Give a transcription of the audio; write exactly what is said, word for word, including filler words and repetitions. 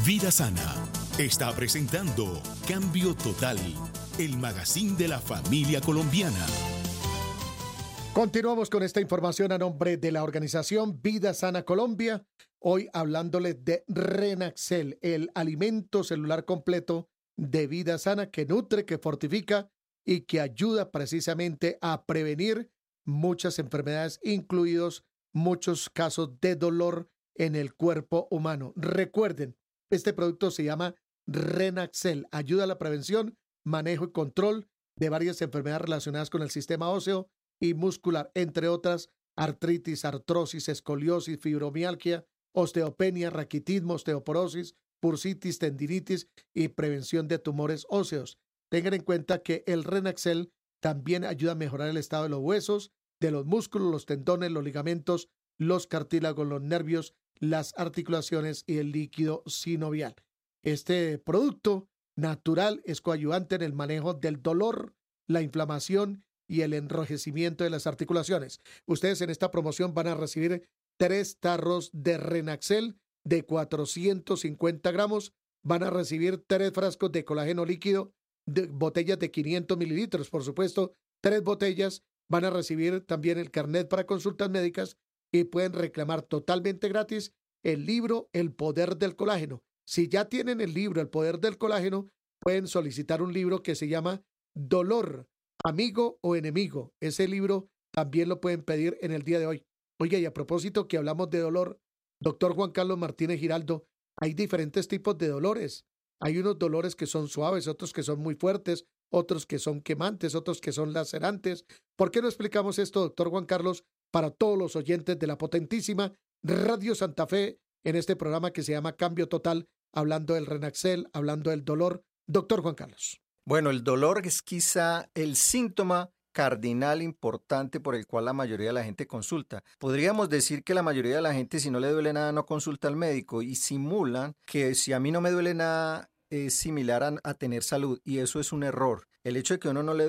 Vida Sana está presentando Cambio Total, el magazine de la familia colombiana. Continuamos con esta información a nombre de la organización Vida Sana Colombia. Hoy hablándoles de Renaxel, el alimento celular completo de Vida Sana que nutre, que fortifica y que ayuda precisamente a prevenir muchas enfermedades, incluidos muchos casos de dolor en el cuerpo humano. Recuerden, este producto se llama Renaxel, ayuda a la prevención, manejo y control de varias enfermedades relacionadas con el sistema óseo y muscular, entre otras, artritis, artrosis, escoliosis, fibromialgia, osteopenia, raquitismo, osteoporosis, bursitis, tendinitis y prevención de tumores óseos. Tengan en cuenta que el Renaxel también ayuda a mejorar el estado de los huesos, de los músculos, los tendones, los ligamentos, los cartílagos, los nervios, las articulaciones y el líquido sinovial. Este producto natural es coayudante en el manejo del dolor, la inflamación y el enrojecimiento de las articulaciones. Ustedes en esta promoción van a recibir tres tarros de Renaxel de cuatrocientos cincuenta gramos. Van a recibir tres frascos de colágeno líquido, de botellas de quinientos mililitros, por supuesto, tres botellas. Van a recibir también el carnet para consultas médicas y pueden reclamar totalmente gratis el libro El Poder del Colágeno. Si ya tienen el libro El Poder del Colágeno, pueden solicitar un libro que se llama Dolor, Amigo o Enemigo. Ese libro también lo pueden pedir en el día de hoy. Oye, y a propósito que hablamos de dolor, doctor Juan Carlos Martínez Giraldo, hay diferentes tipos de dolores. Hay unos dolores que son suaves, otros que son muy fuertes, otros que son quemantes, otros que son lacerantes. ¿Por qué no explicamos esto, doctor Juan Carlos, para todos los oyentes de la potentísima Radio Santa Fe en este programa que se llama Cambio Total, hablando del Renaxel, hablando del dolor? Doctor Juan Carlos. Bueno, el dolor es quizá el síntoma cardinal importante por el cual la mayoría de la gente consulta. Podríamos decir que la mayoría de la gente, si no le duele nada, no consulta al médico y simulan que si a mí no me duele nada es similar a, a tener salud, y eso es un error. El hecho de que uno no le